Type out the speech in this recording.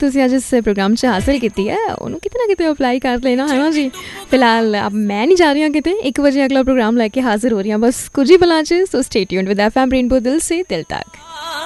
ਤੁਸੀਂ ਅੱਜ ਇਸ ਪ੍ਰੋਗਰਾਮ 'ਚ ਹਾਸਿਲ ਕੀਤੀ ਹੈ ਉਹਨੂੰ ਕਿਤੇ ਨਾ ਕਿਤੇ ਅਪਲਾਈ ਕਰ ਲੈਣਾ ਹੈ ਨਾ ਜੀ। ਫਿਲਹਾਲ अब मैं नहीं जा रही हूँ किते, 1 बजे अगला प्रोग्राम लेके हाजिर हो रही हूँ बस कुछ ही पलां च। So stay tuned with FM rainbow दिल से दिल तक।